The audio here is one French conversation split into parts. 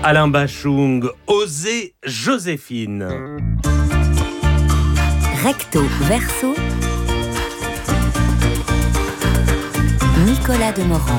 Alain Bachung, Osez Joséphine. Recto verso, Nicolas Demorand.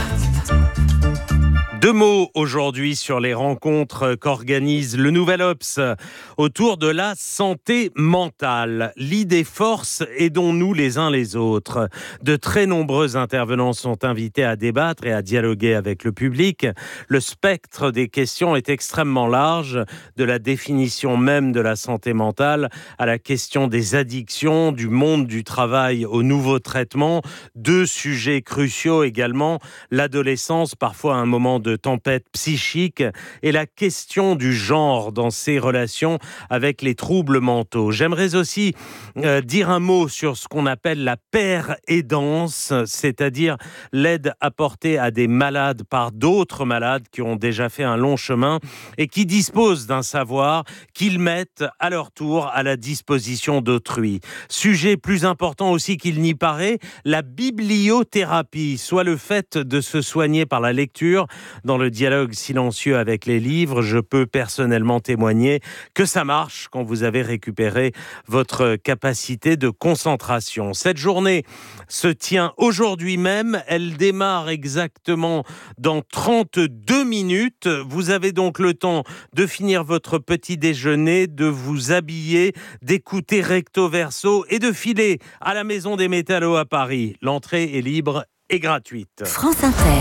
Deux mots aujourd'hui sur les rencontres qu'organise le Nouvel Obs autour de la santé mentale. L'idée force, aidons-nous les uns les autres. De très nombreux intervenants sont invités à débattre et à dialoguer avec le public. Le spectre des questions est extrêmement large, de la définition même de la santé mentale à la question des addictions, du monde du travail aux nouveaux traitements. Deux sujets cruciaux également, l'adolescence, parfois un moment de tempête psychique, et la question du genre dans ses relations avec les troubles mentaux. J'aimerais aussi dire un mot sur ce qu'on appelle la paire-aidance, c'est-à-dire l'aide apportée à des malades par d'autres malades qui ont déjà fait un long chemin et qui disposent d'un savoir qu'ils mettent à leur tour à la disposition d'autrui. Sujet plus important aussi qu'il n'y paraît, la bibliothérapie, soit le fait de se soigner par la lecture. Dans le dialogue silencieux avec les livres, je peux personnellement témoigner que ça marche quand vous avez récupéré votre capacité de concentration. Cette journée se tient aujourd'hui même. Elle démarre exactement dans 32 minutes. Vous avez donc le temps de finir votre petit déjeuner, de vous habiller, d'écouter Recto Verso et de filer à la Maison des Métallos à Paris. L'entrée est libre et gratuite. France Inter.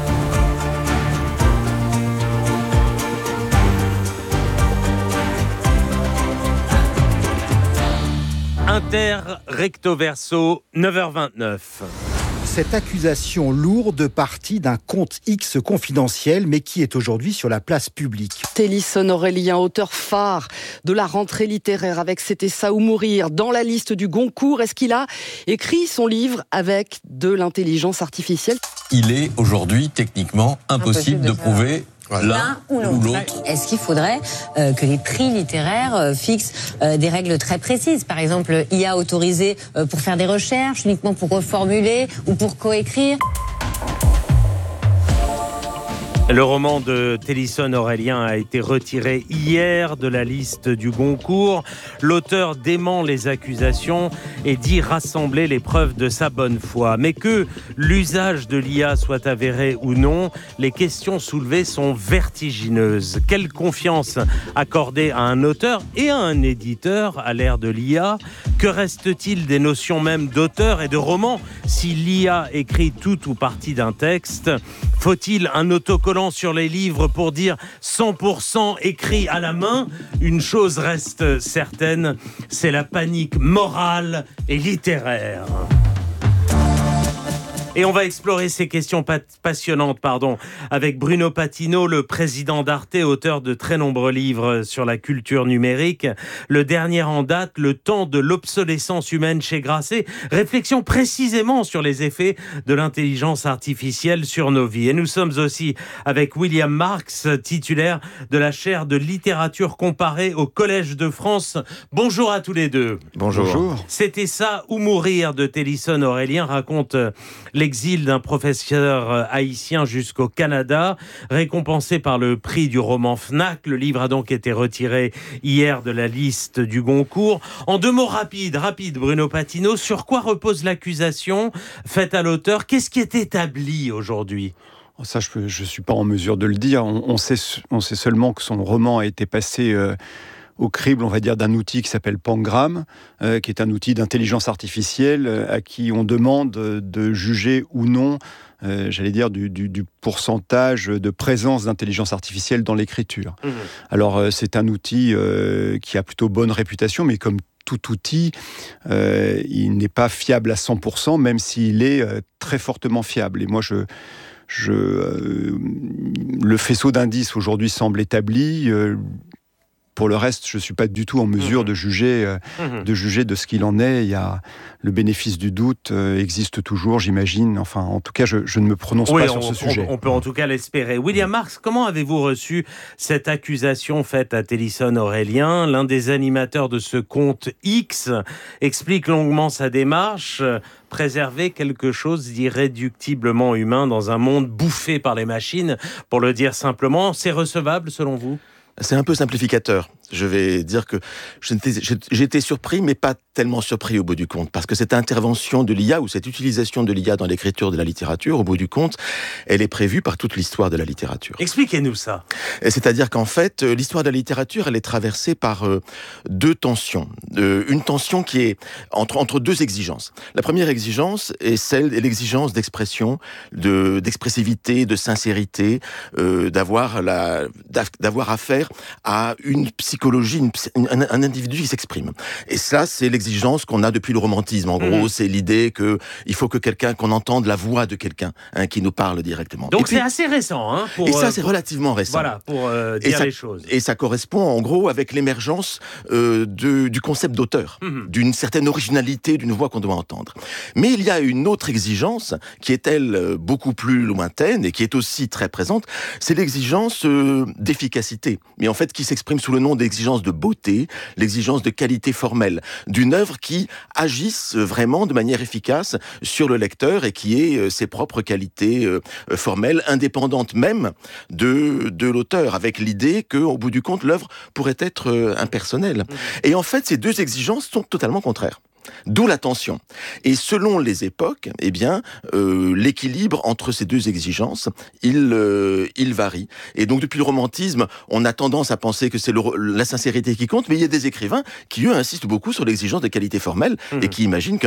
Inter Recto Verso, 9h29. Cette accusation lourde partie d'un compte X confidentiel, mais qui est aujourd'hui sur la place publique. Télisson Aurélien, auteur phare de la rentrée littéraire avec C'était ça ou mourir, dans la liste du Goncourt. Est-ce qu'il a écrit son livre avec de l'intelligence artificielle ? Il est aujourd'hui techniquement impossible de prouver l'un ou l'autre. Est-ce qu'il faudrait que les prix littéraires fixent des règles très précises ? Par exemple, IA autorisé pour faire des recherches, uniquement pour reformuler ou pour coécrire ? Le roman de Télisson Aurélien a été retiré hier de la liste du Goncourt. L'auteur dément les accusations et dit rassembler les preuves de sa bonne foi. Mais que l'usage de l'IA soit avéré ou non, les questions soulevées sont vertigineuses. Quelle confiance accorder à un auteur et à un éditeur à l'ère de l'IA ? Que reste-t-il des notions même d'auteur et de roman si l'IA écrit tout ou partie d'un texte ? Faut-il un autocollant sur les livres pour dire 100% écrit à la main ? Une chose reste certaine, c'est la panique morale et littéraire. Et on va explorer ces questions passionnantes, avec Bruno Patino, le président d'Arte, auteur de très nombreux livres sur la culture numérique. Le dernier en date, Le temps de l'obsolescence humaine chez Grasset. Réflexion précisément sur les effets de l'intelligence artificielle sur nos vies. Et nous sommes aussi avec William Marx, titulaire de la chaire de littérature comparée au Collège de France. Bonjour à tous les deux. Bonjour. C'était ça ou mourir de Télisson Aurélien raconte l'exil d'un professeur haïtien jusqu'au Canada, récompensé par le prix du roman Fnac. Le livre a donc été retiré hier de la liste du Goncourt. En deux mots rapides, Bruno Patino, sur quoi repose l'accusation faite à l'auteur ? Qu'est-ce qui est établi aujourd'hui ? Ça, je ne suis pas en mesure de le dire. On sait seulement que son roman a été passé au crible, on va dire, d'un outil qui s'appelle Pangram, qui est un outil d'intelligence artificielle à qui on demande de juger ou non, du pourcentage de présence d'intelligence artificielle dans l'écriture. Alors, c'est un outil qui a plutôt bonne réputation, mais comme tout outil, il n'est pas fiable à 100%, même s'il est très fortement fiable. Et moi, le faisceau d'indices aujourd'hui semble établi. Pour le reste, je suis pas du tout en mesure de juger de ce qu'il en est. Il y a le bénéfice du doute existe toujours, j'imagine. Enfin, en tout cas, je ne me prononce pas sur ce sujet. On peut en tout cas l'espérer. William Marx, comment avez-vous reçu cette accusation faite à Télisson Aurélien? L'un des animateurs de ce compte X explique longuement sa démarche. Préserver quelque chose d'irréductiblement humain dans un monde bouffé par les machines, pour le dire simplement, c'est recevable selon vous? C'est un peu simplificateur. Je vais dire que j'ai été surpris, mais pas tellement surpris au bout du compte, parce que cette intervention de l'IA ou cette utilisation de l'IA dans l'écriture de la littérature, au bout du compte, elle est prévue par toute l'histoire de la littérature. Expliquez-nous ça. C'est-à-dire qu'en fait, l'histoire de la littérature, elle est traversée par deux tensions. Une tension qui est entre deux exigences. La première exigence est l'exigence d'expression, d'expressivité, de sincérité, d'avoir affaire à une psychologie, un individu qui s'exprime. Et ça, c'est l'exigence qu'on a depuis le romantisme. En gros, c'est l'idée qu'il faut que qu'on entende la voix de quelqu'un qui nous parle directement. Donc c'est assez récent. C'est relativement récent. Voilà, pour dire les choses. Et ça correspond en gros avec l'émergence du concept d'auteur, d'une certaine originalité d'une voix qu'on doit entendre. Mais il y a une autre exigence qui est, elle, beaucoup plus lointaine et qui est aussi très présente, c'est l'exigence d'efficacité. Mais en fait, qui s'exprime sous le nom d'exigence de beauté, l'exigence de qualité formelle, d'une œuvre qui agisse vraiment de manière efficace sur le lecteur et qui ait ses propres qualités formelles, indépendantes même de l'auteur, avec l'idée qu'au bout du compte, l'œuvre pourrait être impersonnelle. Et en fait, ces deux exigences sont totalement contraires. D'où la tension. Et selon les époques, l'équilibre entre ces deux exigences, il varie. Et donc, depuis le romantisme, on a tendance à penser que c'est la sincérité qui compte, mais il y a des écrivains qui, eux, insistent beaucoup sur l'exigence de qualité formelle et qui imaginent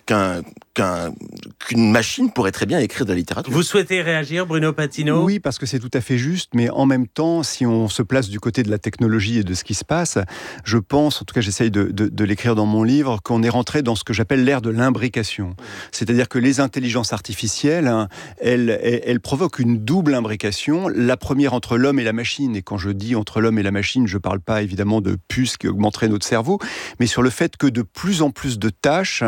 qu'une machine pourrait très bien écrire de la littérature. Vous souhaitez réagir, Bruno Patino ? Oui, parce que c'est tout à fait juste, mais en même temps, si on se place du côté de la technologie et de ce qui se passe, je pense, en tout cas j'essaye de l'écrire dans mon livre, qu'on est rentré dans ce que j'appelle l'ère de l'imbrication. C'est-à-dire que les intelligences artificielles, elles provoquent une double imbrication, la première entre l'homme et la machine. Et quand je dis entre l'homme et la machine, je ne parle pas évidemment de puces qui augmenteraient notre cerveau, mais sur le fait que de plus en plus de tâches,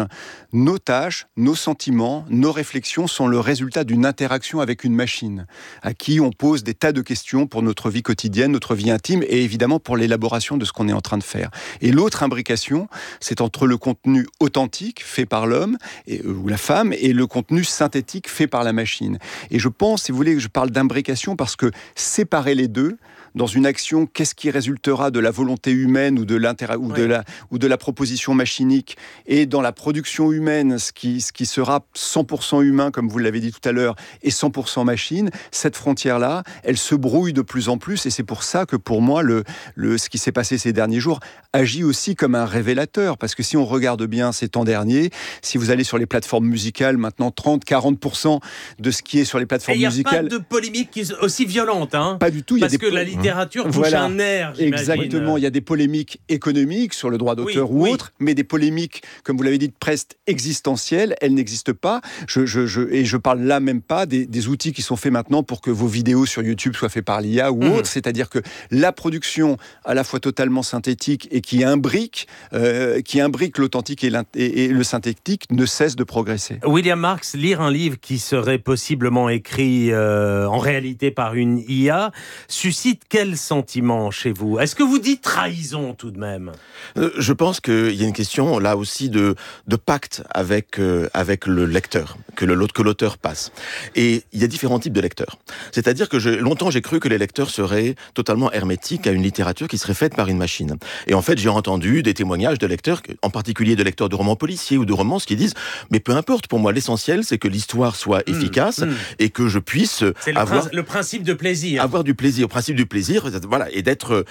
nos sentiments, nos réflexions sont le résultat d'une interaction avec une machine, à qui on pose des tas de questions pour notre vie quotidienne, notre vie intime, et évidemment pour l'élaboration de ce qu'on est en train de faire. Et l'autre imbrication, c'est entre le contenu authentique fait par l'homme ou la femme et le contenu synthétique fait par la machine. Et je pense, si vous voulez, que je parle d'imbrication parce que séparer les deux dans une action, qu'est-ce qui résultera de la volonté humaine ou de la proposition machinique, et dans la production humaine, ce qui sera 100% humain, comme vous l'avez dit tout à l'heure, et 100% machine, cette frontière-là, elle se brouille de plus en plus, et c'est pour ça que pour moi, ce qui s'est passé ces derniers jours agit aussi comme un révélateur, parce que si on regarde bien ces temps derniers, si vous allez sur les plateformes musicales, maintenant 30-40% de ce qui est sur les plateformes musicales... Il n'y a pas de polémique aussi violente, hein ? Pas du tout. Parce que la littérature touche un nerf, j'imagine. Exactement, il y a des polémiques économiques sur le droit d'auteur ou autres, mais des polémiques, comme vous l'avez dit, presque existentielles, elles n'existent pas. Et je parle là même pas des outils qui sont faits maintenant pour que vos vidéos sur YouTube soient faites par l'IA ou autre, c'est-à-dire que la production à la fois totalement synthétique et qui imbrique l'authentique et le synthétique ne cesse de progresser. William Marx, lire un livre qui serait possiblement écrit en réalité par une IA suscite quel sentiment chez vous ? Est-ce que vous dites trahison tout de même ? Je pense qu'il y a une question là aussi de pacte avec le lecteur, que l'auteur passe. Et il y a différents types de lecteurs. C'est-à-dire que longtemps j'ai cru que les lecteurs seraient totalement hermétiques à une littérature qui serait faite par une machine. Et en fait j'ai entendu des témoignages de lecteurs, en particulier de lecteurs de romans policiers ou de romances, qui disent mais peu importe, pour moi l'essentiel c'est que l'histoire soit efficace et que je puisse avoir le principe de plaisir. Avoir du plaisir, principe du plaisir, voilà, et d'être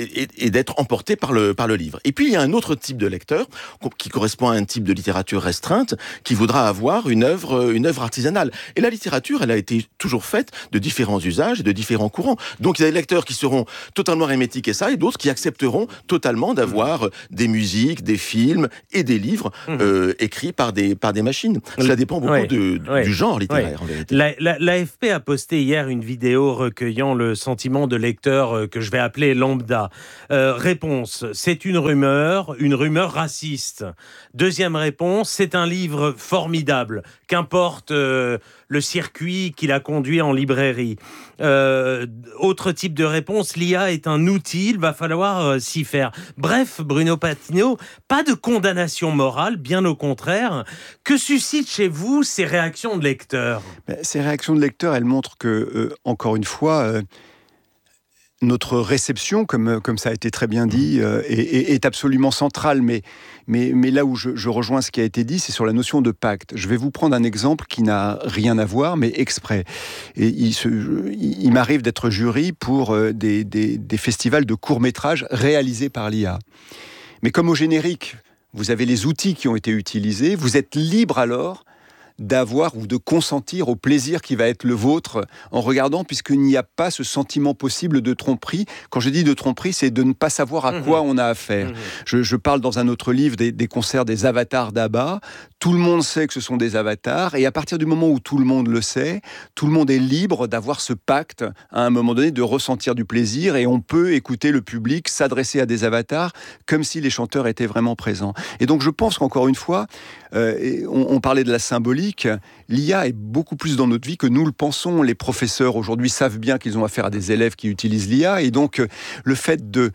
emporté par le livre. Et puis il y a un autre type de lecteur qui correspond à un type de littérature restreinte, qui voudra avoir une œuvre artisanale. Et la littérature, elle a été toujours faite de différents usages et de différents courants. Donc il y a des lecteurs qui seront totalement hermétiques et ça, et d'autres qui accepteront totalement d'avoir des musiques, des films et des livres écrits par des machines. Cela dépend beaucoup du genre littéraire, en vérité. L'AFP a posté hier une vidéo recueillant le sentiment de lecteur que je vais appeler lambda. Réponse, c'est une rumeur raciste. Deuxième réponse, c'est un livre formidable, qu'importe le circuit qui l'a conduit en librairie. Autre type de réponse, l'IA est un outil, il va falloir s'y faire. Bref, Bruno Patino, pas de condamnation morale, bien au contraire. Que suscitent chez vous ces réactions de lecteurs ? Ces réactions de lecteurs, elles montrent que, encore une fois, notre réception, comme ça a été très bien dit, est absolument centrale. Mais là où je rejoins ce qui a été dit, c'est sur la notion de pacte. Je vais vous prendre un exemple qui n'a rien à voir, mais exprès. Et il m'arrive d'être jury pour des festivals de courts-métrages réalisés par l'IA. Mais comme au générique, vous avez les outils qui ont été utilisés, vous êtes libre alors d'avoir ou de consentir au plaisir qui va être le vôtre en regardant, puisqu'il n'y a pas ce sentiment possible de tromperie. Quand je dis de tromperie, c'est de ne pas savoir à quoi on a affaire. Je parle dans un autre livre des concerts des avatars d'ABBA. Tout le monde sait que ce sont des avatars, et à partir du moment où tout le monde le sait, tout le monde est libre d'avoir ce pacte, à un moment donné, de ressentir du plaisir, et on peut écouter le public s'adresser à des avatars comme si les chanteurs étaient vraiment présents. Et donc je pense qu'encore une fois, on parlait de la symbolique, l'IA est beaucoup plus dans notre vie que nous le pensons. Les professeurs aujourd'hui savent bien qu'ils ont affaire à des élèves qui utilisent l'IA, et donc le fait de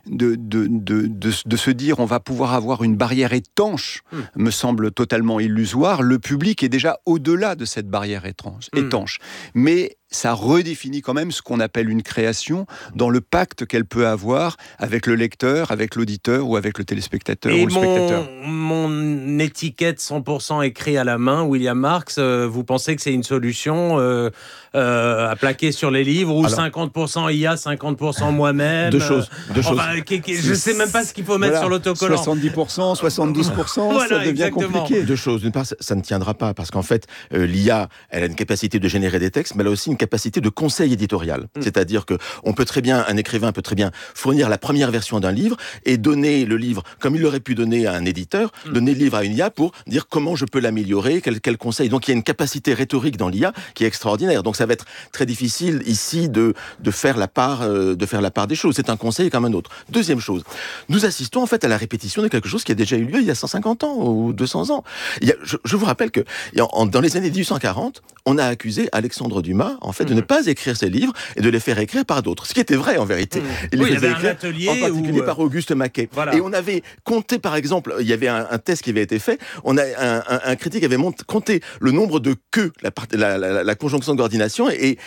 se dire on va pouvoir avoir une barrière étanche me semble totalement illusoire. Le public est déjà au-delà de cette barrière étanche. Mais ça redéfinit quand même ce qu'on appelle une création dans le pacte qu'elle peut avoir avec le lecteur, avec l'auditeur ou avec le téléspectateur ou le spectateur. Mon étiquette 100% écrit à la main, William Marx, vous pensez que c'est une solution à plaquer sur les livres, ou 50% IA, 50% moi-même? Deux choses. Je ne sais même pas ce qu'il faut mettre sur l'autocollant. 70%, 72%, voilà, ça devient exactement compliqué. Deux choses. D'une part, ça ne tiendra pas, parce qu'en fait, l'IA, elle a une capacité de générer des textes, mais elle a aussi une capacité de conseil éditorial. C'est-à-dire que un écrivain peut très bien fournir la première version d'un livre et donner le livre, comme il l'aurait pu donner à un éditeur, donner le livre à une IA pour dire comment je peux l'améliorer, quel conseil. Donc il y a une capacité rhétorique dans l'IA qui est extraordinaire. Donc ça va être très difficile ici de faire la part des choses. C'est un conseil comme un autre. Deuxième chose, nous assistons en fait à la répétition de quelque chose qui a déjà eu lieu il y a 150 ans ou 200 ans. Je vous rappelle que dans les années 1840, on a accusé Alexandre Dumas en fait de ne pas écrire ses livres et de les faire écrire par d'autres. Ce qui était vrai en vérité. Il y avait un atelier en particulier par Auguste Maquet. Voilà. Et on avait compté, par exemple, il y avait un test qui avait été fait, un critique avait compté le nombre de queues, la conjonction de coordination, et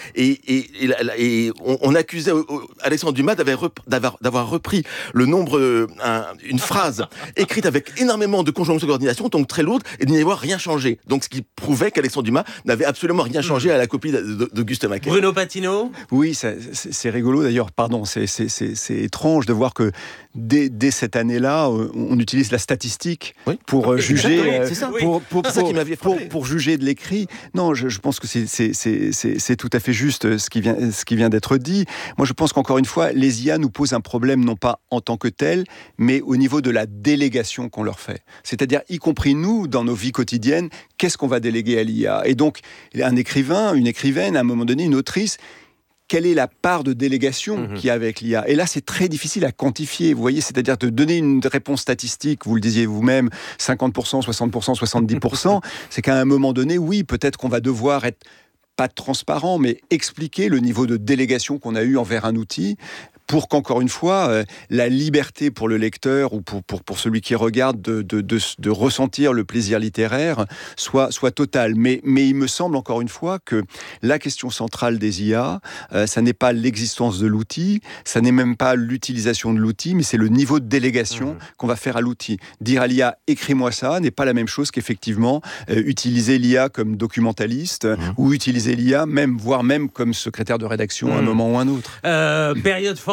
on accusait Alexandre Dumas d'avoir repris le nombre, une phrase écrite avec énormément de conjonctions de coordination, donc très lourde, et de n'y avoir rien changé. Donc ce qui prouvait qu'Alexandre Dumas n'avait absolument rien changé à la copie d'Auguste Maquet. Bruno Patino ? Oui, c'est rigolo d'ailleurs, pardon, c'est étrange de voir que dès cette année-là, on utilise la statistique pour juger, pour juger de l'écrit. Non, je pense que c'est tout à fait juste ce qui vient d'être dit. Moi, je pense qu'encore une fois, les IA nous posent un problème non pas en tant que tel, mais au niveau de la délégation qu'on leur fait. C'est-à-dire, y compris nous, dans nos vies quotidiennes, qu'est-ce qu'on va déléguer à l'IA ? Et donc, un écrivain, une écrivaine, à un moment donné, une autrice, quelle est la part de délégation qu'il y a avec l'IA ? Et là, c'est très difficile à quantifier, vous voyez, c'est-à-dire de donner une réponse statistique, vous le disiez vous-même, 50%, 60%, 70%, c'est qu'à un moment donné, oui, peut-être qu'on va devoir être pas transparent, mais expliquer le niveau de délégation qu'on a eu envers un outil, pour qu'encore une fois, la liberté pour le lecteur ou pour celui qui regarde de ressentir le plaisir littéraire soit totale. Mais il me semble encore une fois que la question centrale des IA, ça n'est pas l'existence de l'outil, ça n'est même pas l'utilisation de l'outil, mais c'est le niveau de délégation qu'on va faire à l'outil. Dire à l'IA « écris-moi ça » n'est pas la même chose qu'effectivement utiliser l'IA comme documentaliste ou utiliser l'IA voire même comme secrétaire de rédaction à un moment ou un autre. Période formidable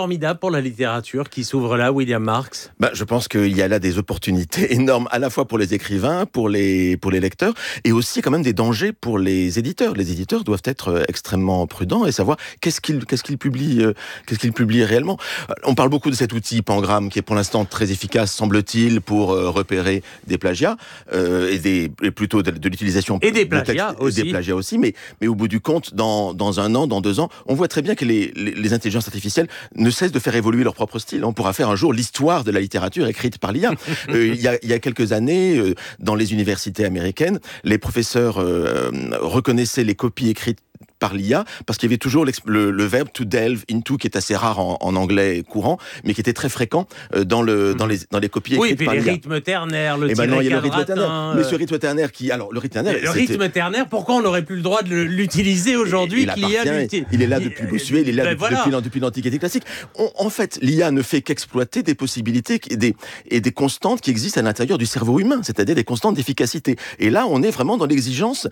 formidable pour la littérature qui s'ouvre là, William Marx. Je pense qu'il y a là des opportunités énormes, à la fois pour les écrivains, pour les lecteurs, et aussi quand même des dangers pour les éditeurs. Les éditeurs doivent être extrêmement prudents et savoir qu'est-ce qu'ils publient réellement. On parle beaucoup de cet outil Pangram qui est pour l'instant très efficace, semble-t-il, pour repérer des plagiats et plutôt de l'utilisation et des plagiats aussi. Des plagiats aussi, mais au bout du compte, dans 1 an, dans 2 ans, on voit très bien que les intelligences artificielles ne cessent de faire évoluer leur propre style. On pourra faire un jour l'histoire de la littérature écrite par l'IA. Il y a quelques années, dans les universités américaines, les professeurs reconnaissaient les copies écrites par l'IA, parce qu'il y avait toujours le verbe to delve into, qui est assez rare en anglais courant, mais qui était très fréquent dans les copies écrites par l'IA. Oui, et puis les rythmes ternaires, le tiret quadratin... rythme ternaire. Mais ce rythme ternaire le rythme ternaire, pourquoi on n'aurait plus le droit de l'utiliser aujourd'hui il est là depuis Bossuet, il est là depuis l'Antiquité classique. En fait, l'IA ne fait qu'exploiter des possibilités et des constantes qui existent à l'intérieur du cerveau humain, c'est-à-dire des constantes d'efficacité. Et là, on est vraiment dans l'exigence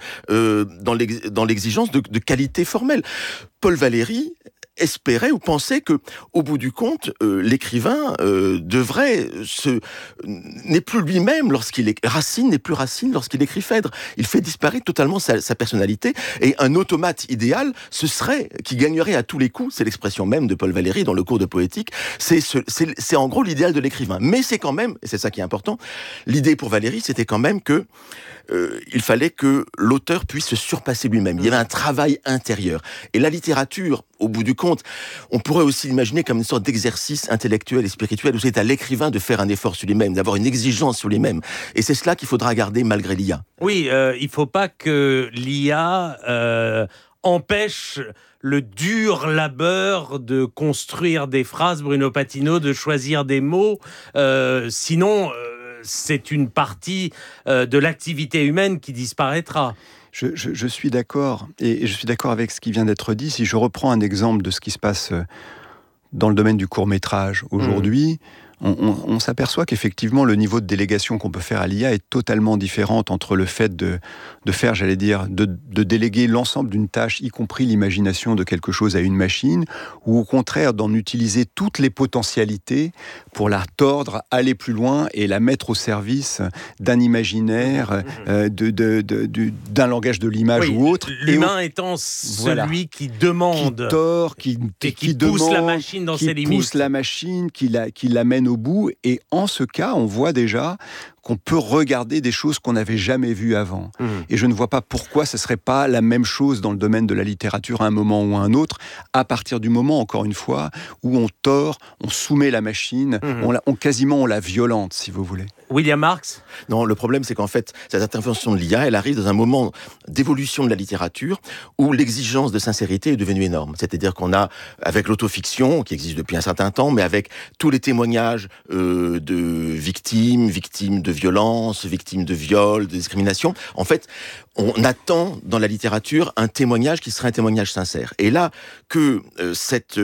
de qualité formelle. Paul Valéry espérait ou pensait que, au bout du compte, l'écrivain n'est plus lui-même lorsqu'il est Racine n'est plus Racine lorsqu'il écrit Phèdre. Il fait disparaître totalement sa personnalité, et un automate idéal, ce serait qui gagnerait à tous les coups. C'est l'expression même de Paul Valéry dans le cours de poétique. C'est en gros l'idéal de l'écrivain. Mais c'est quand même, et c'est ça qui est important, l'idée pour Valéry, c'était quand même que il fallait que l'auteur puisse se surpasser lui-même. Il y avait un travail intérieur. Et la littérature, au bout du compte, on pourrait aussi l'imaginer comme une sorte d'exercice intellectuel et spirituel où c'est à l'écrivain de faire un effort sur lui-même, d'avoir une exigence sur lui-même. Et c'est cela qu'il faudra garder malgré l'IA. Oui, il ne faut pas que l'IA empêche le dur labeur de construire des phrases, Bruno Patinaud, de choisir des mots. Sinon, c'est une partie de l'activité humaine qui disparaîtra. Je suis d'accord, et je suis d'accord avec ce qui vient d'être dit. Si je reprends un exemple de ce qui se passe dans le domaine du court-métrage aujourd'hui, on s'aperçoit qu'effectivement le niveau de délégation qu'on peut faire à l'IA est totalement différent entre le fait de faire, j'allais dire, de déléguer l'ensemble d'une tâche, y compris l'imagination de quelque chose à une machine, ou au contraire d'en utiliser toutes les potentialités pour la tordre, aller plus loin et la mettre au service d'un imaginaire, d'un langage de l'image ou autre. L'humain étant celui qui demande, qui tord, qui pousse la machine dans ses limites, pousse la machine, qui l'amène au bout. Et en ce cas, on voit déjà qu'on peut regarder des choses qu'on n'avait jamais vues avant. Et je ne vois pas pourquoi ce ne serait pas la même chose dans le domaine de la littérature à un moment ou à un autre, à partir du moment, encore une fois, où on tord, on soumet la machine, on la violente, si vous voulez. William Marx ? Non, le problème, c'est qu'en fait, cette intervention de l'IA, elle arrive dans un moment d'évolution de la littérature où l'exigence de sincérité est devenue énorme. C'est-à-dire qu'on a, avec l'autofiction, qui existe depuis un certain temps, mais avec tous les témoignages de victimes de violences, victimes de viols, de discrimination, en fait, on attend dans la littérature un témoignage qui serait un témoignage sincère. Et là, que cette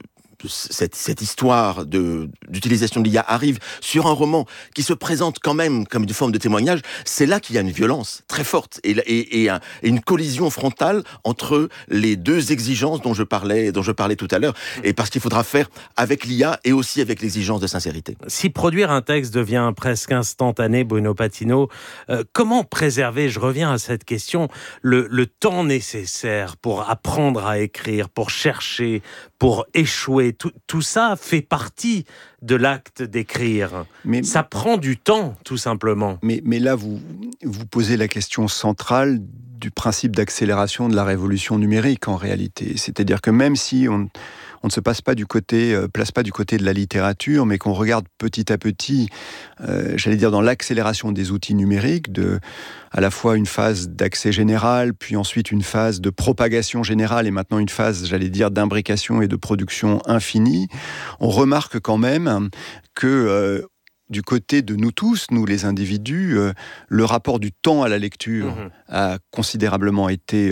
histoire d'utilisation de l'IA arrive sur un roman qui se présente quand même comme une forme de témoignage, c'est là qu'il y a une violence très forte et une collision frontale entre les deux exigences dont je parlais tout à l'heure, et parce qu'il faudra faire avec l'IA et aussi avec l'exigence de sincérité. Si produire un texte devient presque instantané, Bruno Patinaud, comment préserver, je reviens à cette question, le temps nécessaire pour apprendre à écrire, pour chercher, pour échouer? Tout ça fait partie de l'acte d'écrire. Mais ça prend du temps, tout simplement. Mais là, vous posez la question centrale du principe d'accélération de la révolution numérique, en réalité. C'est-à-dire que même si on ne se place pas du côté de la littérature, mais qu'on regarde petit à petit, j'allais dire dans l'accélération des outils numériques, à la fois une phase d'accès général, puis ensuite une phase de propagation générale, et maintenant une phase, j'allais dire, d'imbrication et de production infinie, on remarque quand même que du côté de nous tous, nous les individus, le rapport du temps à la lecture a considérablement été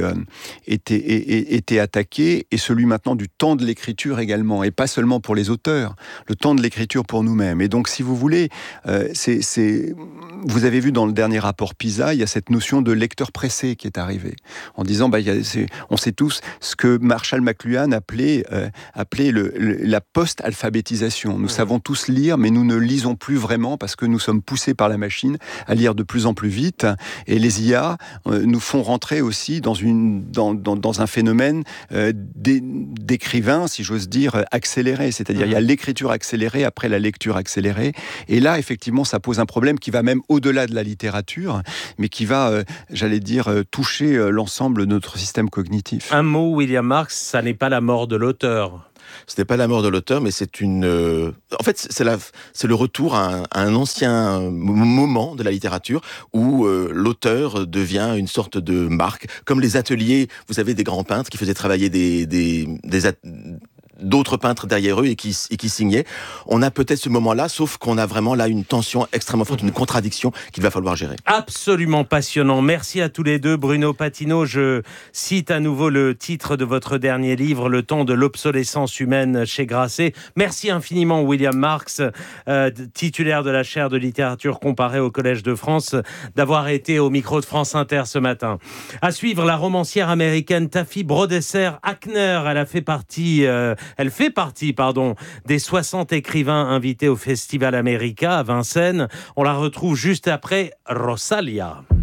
attaqué, et celui maintenant du temps de l'écriture également, et pas seulement pour les auteurs, le temps de l'écriture pour nous-mêmes. Et donc, si vous voulez, vous avez vu dans le dernier rapport PISA, il y a cette notion de lecteur pressé qui est arrivée, en disant, on sait tous ce que Marshall McLuhan appelait la post-alphabétisation. Nous savons tous lire, mais nous ne lisons plus vraiment parce que nous sommes poussés par la machine à lire de plus en plus vite. Et les IA nous font rentrer aussi dans un phénomène d'écrivain, si j'ose dire, accéléré. C'est-à-dire, il y a l'écriture accélérée après la lecture accélérée. Et là, effectivement, ça pose un problème qui va même au-delà de la littérature, mais qui va, toucher l'ensemble de notre système cognitif. Un mot, William Marx, ça n'est pas la mort de l'auteur. Ce n'est pas la mort de l'auteur, mais c'est en fait, c'est le retour à un ancien moment de la littérature où l'auteur devient une sorte de marque. Comme les ateliers, vous avez des grands peintres qui faisaient travailler d'autres peintres derrière eux et qui signaient. On a peut-être ce moment-là, sauf qu'on a vraiment là une tension extrêmement forte, une contradiction qu'il va falloir gérer. Absolument passionnant. Merci à tous les deux. Bruno Patinaud, je cite à nouveau le titre de votre dernier livre, Le temps de l'obsolescence humaine chez Grasset. Merci infiniment William Marx, titulaire de la chaire de littérature comparée au Collège de France, d'avoir été au micro de France Inter ce matin. À suivre, la romancière américaine Taffy Brodesser-Akner. Elle fait partie des 60 écrivains invités au Festival America à Vincennes. On la retrouve juste après Rosalia.